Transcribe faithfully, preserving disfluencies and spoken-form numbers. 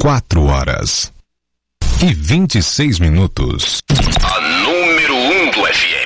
Quatro horas e vinte e seis minutos. A número um do F M.